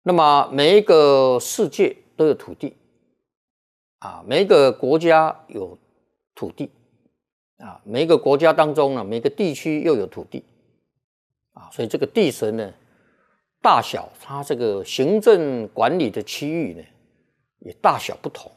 那么每一个世界都有土地啊，每一个国家有土地啊，每一个国家当中呢，每个地区又有土地啊，所以这个地神呢，大小它这个行政管理的区域呢，也大小不同